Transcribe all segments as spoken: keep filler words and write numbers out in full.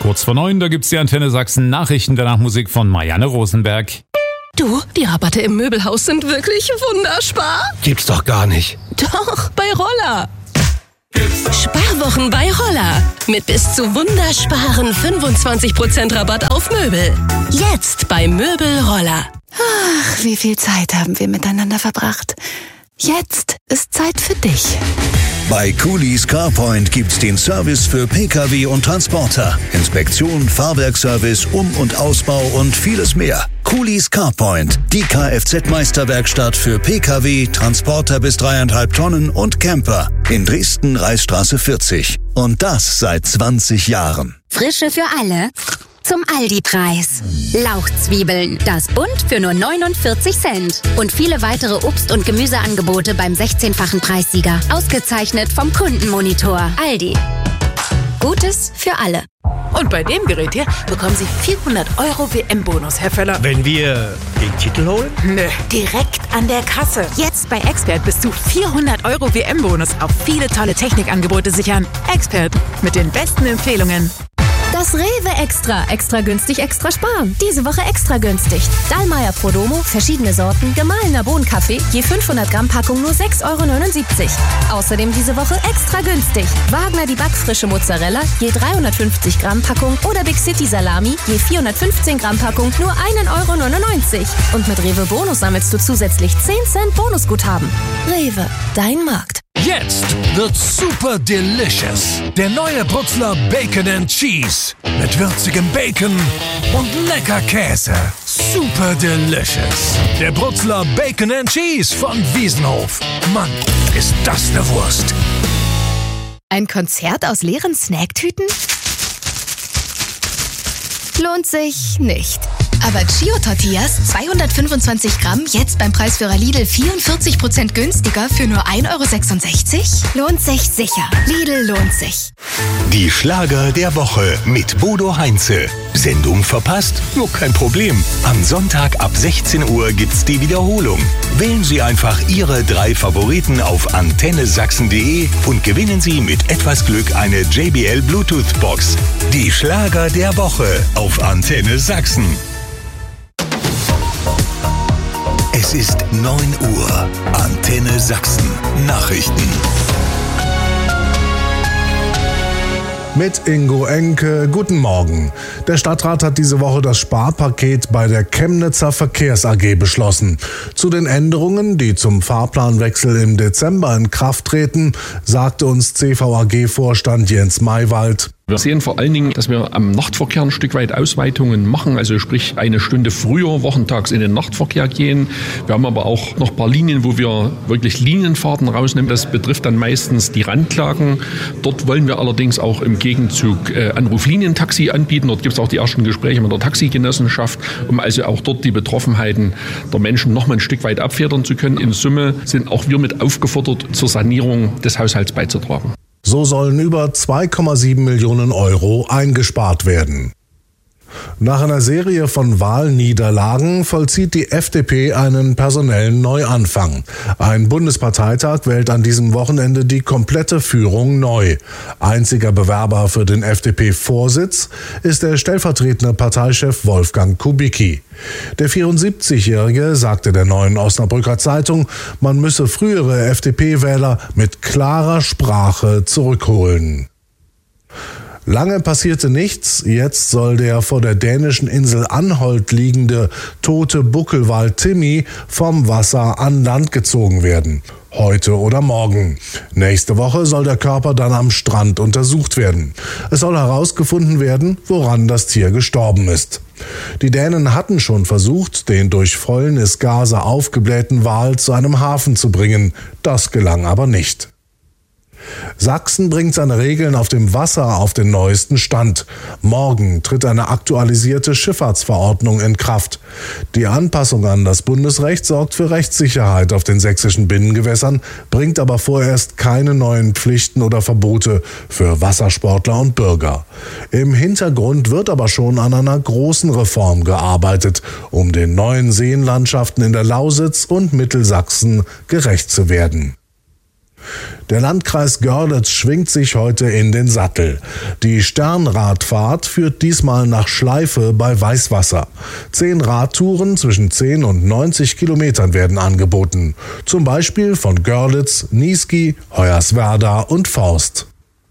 Kurz vor neun, da gibt's die Antenne Sachsen Nachrichten, danach Musik von Marianne Rosenberg. Du, die Rabatte im Möbelhaus sind wirklich wunderspar. Gibt's doch gar nicht. Doch, bei Roller. Sparwochen bei Roller. Mit bis zu wundersparen fünfundzwanzig Prozent Rabatt auf Möbel. Jetzt bei Möbel Roller. Ach, wie viel Zeit haben wir miteinander verbracht. Jetzt ist Zeit für dich. Bei Coolys CarPoint gibt's den Service für Pkw und Transporter. Inspektion, Fahrwerkservice, Um- und Ausbau und vieles mehr. Coolys CarPoint, die Kfz-Meisterwerkstatt für Pkw, Transporter bis dreieinhalb Tonnen und Camper. In Dresden, Reichsstraße vierzig. Und das seit zwanzig Jahren. Frische für alle. Zum Aldi-Preis. Lauchzwiebeln, das Bund für nur neunundvierzig Cent. Und viele weitere Obst- und Gemüseangebote beim sechzehnfachen Preissieger. Ausgezeichnet vom Kundenmonitor. Aldi. Gutes für alle. Und bei dem Gerät hier bekommen Sie vierhundert Euro W M-Bonus, Herr Völler. Wenn wir den Titel holen? Nö, direkt an der Kasse. Jetzt bei Expert bis zu vierhundert Euro W M-Bonus auf viele tolle Technikangebote sichern. Expert mit den besten Empfehlungen. Das Rewe Extra. Extra günstig, extra sparen. Diese Woche extra günstig. Dallmayr Prodomo, verschiedene Sorten, gemahlener Bohnenkaffee, je fünfhundert Gramm Packung nur sechs Euro neunundsiebzig. Außerdem diese Woche extra günstig. Wagner die backfrische Mozzarella, je dreihundertfünfzig Gramm Packung oder Big City Salami, je vierhundertfünfzehn Gramm Packung nur ein Euro neunundneunzig. Und mit Rewe Bonus sammelst du zusätzlich zehn Cent Bonusguthaben. Rewe, dein Markt. Jetzt wird super delicious. Der neue Brutzler Bacon and Cheese. Mit würzigem Bacon und lecker Käse. Super delicious. Der Brutzler Bacon and Cheese von Wiesenhof. Mann, ist das eine Wurst. Ein Konzert aus leeren Snacktüten? Lohnt sich nicht. Aber Chio Tortillas, zweihundertfünfundzwanzig Gramm, jetzt beim Preisführer Lidl vierundvierzig Prozent günstiger für nur ein Euro sechsundsechzig? Lohnt sich sicher. Lidl lohnt sich. Die Schlager der Woche mit Bodo Heinze. Sendung verpasst? Nur kein Problem. Am Sonntag ab sechzehn Uhr gibt's die Wiederholung. Wählen Sie einfach Ihre drei Favoriten auf antenne sachsen punkt de und gewinnen Sie mit etwas Glück eine J B L Bluetooth Box. Die Schlager der Woche auf Antenne Sachsen. Es ist neun Uhr. Antenne Sachsen. Nachrichten. Mit Ingo Enke, guten Morgen. Der Stadtrat hat diese Woche das Sparpaket bei der Chemnitzer Verkehrs A G beschlossen. Zu den Änderungen, die zum Fahrplanwechsel im Dezember in Kraft treten, sagte uns C V A G-Vorstand Jens Maywald. Wir sehen vor allen Dingen, dass wir am Nachtverkehr ein Stück weit Ausweitungen machen, also sprich eine Stunde früher wochentags in den Nachtverkehr gehen. Wir haben aber auch noch ein paar Linien, wo wir wirklich Linienfahrten rausnehmen. Das betrifft dann meistens die Randlagen. Dort wollen wir allerdings auch im Gegenzug äh, Anruflinientaxi anbieten. Dort gibt es auch die ersten Gespräche mit der Taxigenossenschaft, um also auch dort die Betroffenheiten der Menschen noch mal ein Stück weit abfedern zu können. In Summe sind auch wir mit aufgefordert, zur Sanierung des Haushalts beizutragen. So sollen über zwei Komma sieben Millionen Euro eingespart werden. Nach einer Serie von Wahlniederlagen vollzieht die F D P einen personellen Neuanfang. Ein Bundesparteitag wählt an diesem Wochenende die komplette Führung neu. Einziger Bewerber für den F D P-Vorsitz ist der stellvertretende Parteichef Wolfgang Kubicki. Der vierundsiebzigjährige sagte der Neuen Osnabrücker Zeitung, man müsse frühere F D P-Wähler mit klarer Sprache zurückholen. Lange passierte nichts, jetzt soll der vor der dänischen Insel Anholt liegende tote Buckelwal Timmy vom Wasser an Land gezogen werden. Heute oder morgen. Nächste Woche soll der Körper dann am Strand untersucht werden. Es soll herausgefunden werden, woran das Tier gestorben ist. Die Dänen hatten schon versucht, den durch Fäulnisgase aufgeblähten Wal zu einem Hafen zu bringen. Das gelang aber nicht. Sachsen bringt seine Regeln auf dem Wasser auf den neuesten Stand. Morgen tritt eine aktualisierte Schifffahrtsverordnung in Kraft. Die Anpassung an das Bundesrecht sorgt für Rechtssicherheit auf den sächsischen Binnengewässern, bringt aber vorerst keine neuen Pflichten oder Verbote für Wassersportler und Bürger. Im Hintergrund wird aber schon an einer großen Reform gearbeitet, um den neuen Seenlandschaften in der Lausitz und Mittelsachsen gerecht zu werden. Der Landkreis Görlitz schwingt sich heute in den Sattel. Die Sternradfahrt führt diesmal nach Schleife bei Weißwasser. Zehn Radtouren zwischen zehn und neunzig Kilometern werden angeboten. Zum Beispiel von Görlitz, Niesky, Hoyerswerda und Forst.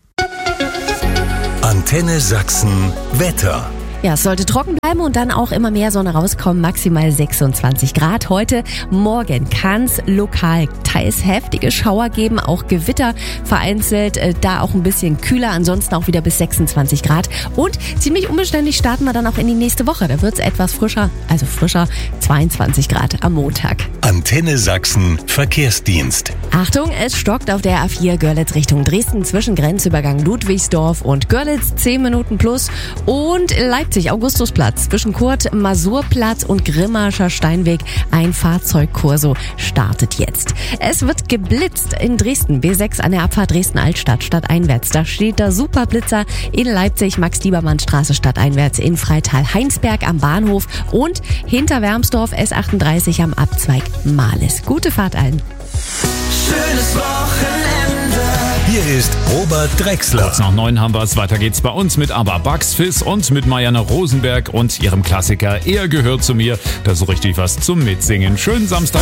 Antenne Sachsen Wetter. Ja, es sollte trocken bleiben und dann auch immer mehr Sonne rauskommen, maximal sechsundzwanzig Grad. Heute, morgen kann es lokal teils heftige Schauer geben, auch Gewitter vereinzelt, äh, da auch ein bisschen kühler, ansonsten auch wieder bis sechsundzwanzig Grad. Und ziemlich unbeständig starten wir dann auch in die nächste Woche. Da wird es etwas frischer, also frischer, zweiundzwanzig Grad am Montag. Antenne Sachsen Verkehrsdienst. Achtung, es stockt auf der A vier Görlitz Richtung Dresden zwischen Grenzübergang Ludwigsdorf und Görlitz, zehn Minuten plus, und Leipzig Augustusplatz zwischen Kurt-Masur-Platz und Grimmarscher Steinweg. Ein Fahrzeugkorso startet jetzt. Es wird geblitzt in Dresden, B sechs an der Abfahrt Dresden-Altstadt stadteinwärts. Da steht der Superblitzer in Leipzig, Max-Liebermann-Straße stadteinwärts, in Freital-Heinsberg am Bahnhof und hinter Wermsdorf S achtunddreißig am Abzweig Marlis. Gute Fahrt allen. Schönes Wochenende. Hier ist Robert Drexler. Kurz nach neun haben wir es. Weiter geht's bei uns mit Aber Bugs Fizz und mit Marianne Rosenberg und ihrem Klassiker Er gehört zu mir. Da so richtig was zum Mitsingen. Schönen Samstag.